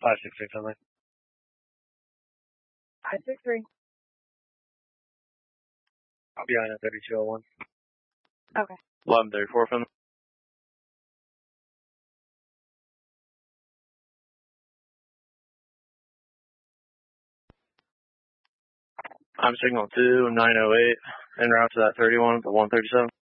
563 Finley. 563. I'll be on at 3201. Okay. 1134 Finley. I'm signal 2908, en route to that 31 for 137.